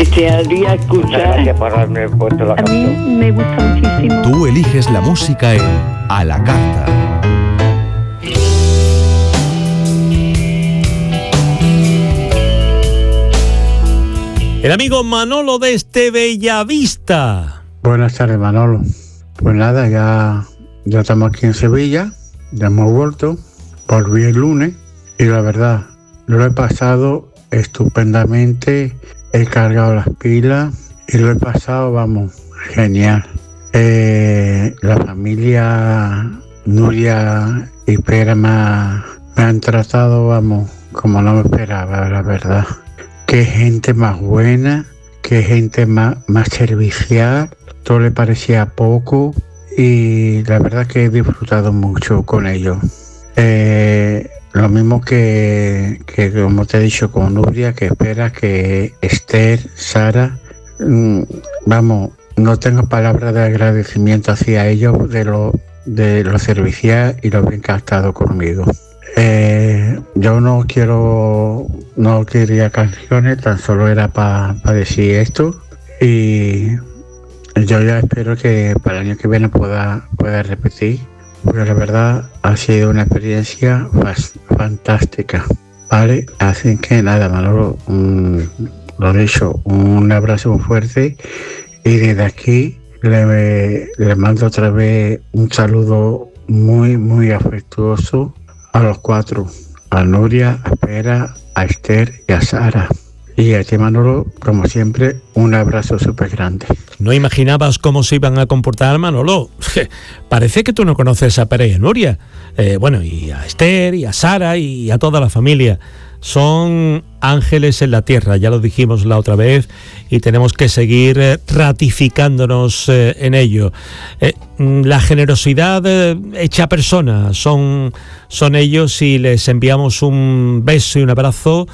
desearía escuchar. Gracias por haberme puesto la A mí canción. me gusta muchísimo. Tú eliges la música en A la Carta. El amigo Manolo desde Bellavista. Buenas tardes, Manolo. Pues nada, ya estamos aquí en Sevilla, ya hemos vuelto, volví el lunes y la verdad, lo he pasado estupendamente, he cargado las pilas y lo he pasado, vamos, genial. La familia Nuria y Pera me han tratado, vamos, como no me esperaba, la verdad. Qué gente más buena, qué gente más servicial, todo le parecía poco y la verdad que he disfrutado mucho con ellos. Lo mismo que como te he dicho con Nuria, que espera que Esther, Sara, vamos, no tengo palabras de agradecimiento hacia ellos de lo servicial y lo bien que ha estado conmigo. Yo no quería canciones, tan solo era para decir esto y yo ya espero que para el año que viene pueda repetir, porque la verdad ha sido una experiencia fantástica, ¿vale? Así que nada, Manolo, lo dicho, un abrazo muy fuerte y desde aquí le mando otra vez un saludo muy, muy afectuoso a los cuatro, a Nuria, a Pera, a Esther y a Sara. Y a ti, Manolo, como siempre, un abrazo súper grande. ¿No imaginabas cómo se iban a comportar, Manolo? Parece que tú no conoces a Pera y a Nuria. Bueno, y a Esther, y a Sara, y a toda la familia. Son ángeles en la tierra, ya lo dijimos la otra vez, y tenemos que seguir ratificándonos en ello. La generosidad hecha persona son ellos, y les enviamos un beso y un abrazo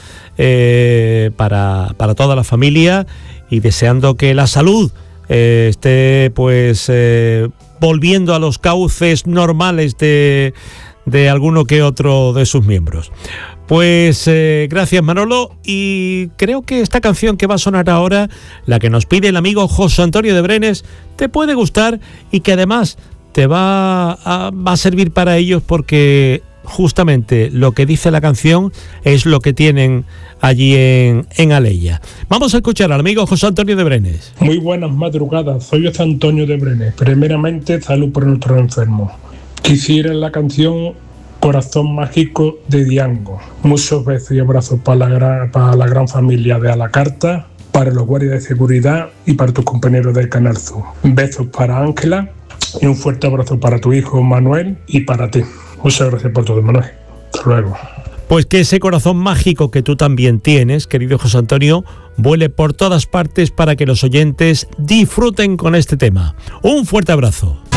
para toda la familia, y deseando que la salud esté pues volviendo a los cauces normales de alguno que otro de sus miembros. Pues gracias, Manolo, y creo que esta canción que va a sonar ahora, la que nos pide el amigo José Antonio de Brenes, te puede gustar y que además te va a servir para ellos, porque justamente lo que dice la canción es lo que tienen allí en Alella. Vamos a escuchar al amigo José Antonio de Brenes. Muy buenas madrugadas, soy José Antonio de Brenes. Primeramente, salud por nuestros enfermos. Quisiera la canción Corazón Mágico de Diango. Muchos besos y abrazos para la gran familia de A la Carta, para los guardias de seguridad y para tus compañeros del Canal Sur. Besos para Ángela y un fuerte abrazo para tu hijo Manuel y para ti. Muchas gracias por todo, Manuel. Hasta luego. Pues que ese corazón mágico que tú también tienes, querido José Antonio, vuele por todas partes para que los oyentes disfruten con este tema. Un fuerte abrazo.